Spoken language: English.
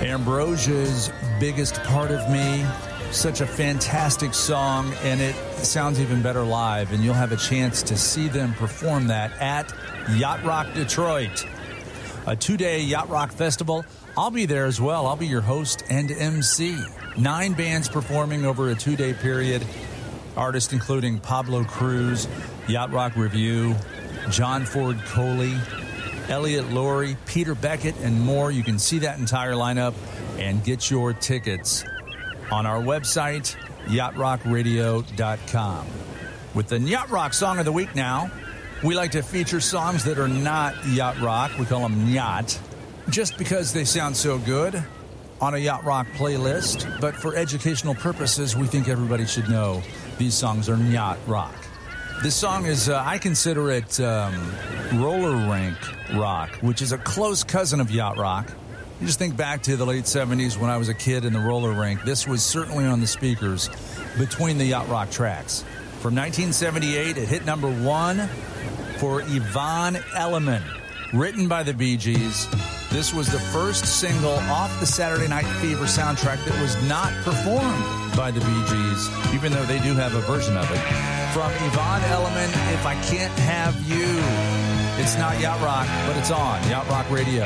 Ambrosia's Biggest Part of Me. Such a fantastic song, and it sounds even better live, and you'll have a chance to see them perform that at Yacht Rock Detroit, a 2-day Yacht Rock festival. I'll be there as well. I'll be your host and MC. 9 bands performing over a 2-day period. Artists including Pablo Cruz, Yacht Rock Review, John Ford Coley, Elliot Laurie, Peter Beckett, and more. You can see that entire lineup and get your tickets on our website, yachtrockradio.com. With the Yacht Rock Song of the Week now, we like to feature songs that are not yacht rock. We call them yacht, just because they sound so good on a Yacht Rock playlist. But for educational purposes, we think everybody should know these songs are yacht rock. This song is, I consider it roller rink rock, which is a close cousin of yacht rock. You just think back to the late 70s when I was a kid in the roller rink. This was certainly on the speakers between the yacht rock tracks. From 1978, it hit number 1 for Yvonne Elliman, written by the Bee Gees. This was the first single off the Saturday Night Fever soundtrack that was not performed by the Bee Gees, even though they do have a version of it. From Yvonne Elliman, If I Can't Have You. It's not yacht rock, but it's on Yacht Rock Radio.